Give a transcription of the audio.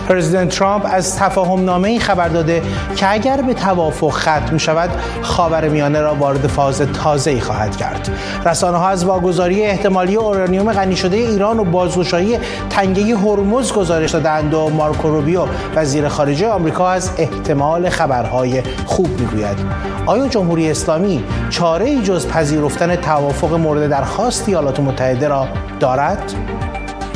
پرزیدنت ترامپ از تفاهم‌نامه‌ای خبر داده که اگر به توافق ختم شود خاورمیانه را وارد فاز تازه‌ای خواهد کرد. رسانه‌ها از واگذاری احتمالی اورانیوم غنی شده ایران و بازگشایی تنگه هرمز گزارش دادند و مارکو روبیو وزیر خارجه آمریکا از احتمال خبرهای خوب میگوید. آیا جمهوری اسلامی چاره‌ای جز پذیرفتن توافق مورد درخواست ایالات متحده را دارد؟